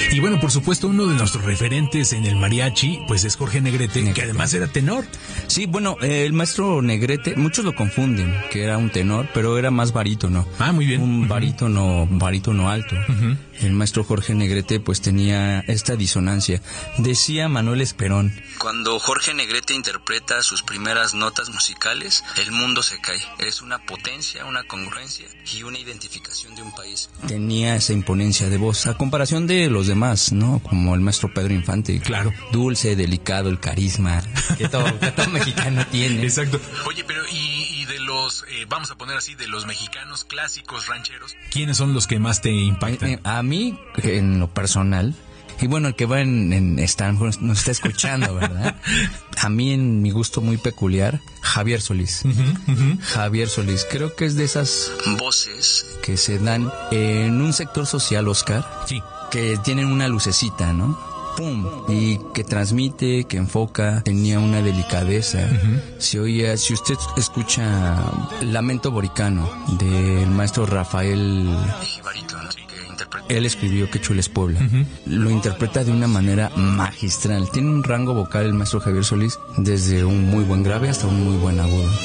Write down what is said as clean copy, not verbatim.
Y bueno, por supuesto, uno de nuestros referentes en el mariachi, pues es Jorge Negrete, que además era tenor. Sí, bueno, el maestro Negrete, muchos lo confunden, que era un tenor, pero era más barítono. Ah, muy bien. Un barítono alto. El maestro Jorge Negrete pues tenía esta disonancia. Decía Manuel Esperón: cuando Jorge Negrete interpreta sus primeras notas musicales, el mundo se cae. Es una potencia, una congruencia y una identificación de un país. Tenía esa imponencia de voz, a comparación de los demás, ¿no? Como el maestro Pedro Infante. Claro. Dulce, delicado, el carisma que todo mexicano tiene. Exacto. Oye, pero y de los, vamos a poner así, de los mexicanos clásicos rancheros, ¿quiénes son los que más te impactan? A mí, en lo personal, y bueno, el que va en Stanford nos está escuchando, ¿verdad? A mí, en mi gusto muy peculiar, Javier Solís. Javier Solís, creo que es de esas voces que se dan en un sector social, Oscar, Sí. que tienen una lucecita, ¿no? ¡Pum! Y que transmite, que enfoca, tenía una delicadeza. Se oía, si usted escucha Lamento Boricano del maestro Rafael Jibarito, ¿no? Él escribió Qué chula es Puebla. Lo interpreta de una manera magistral. Tiene un rango vocal el maestro Javier Solís, desde un muy buen grave hasta un muy buen agudo.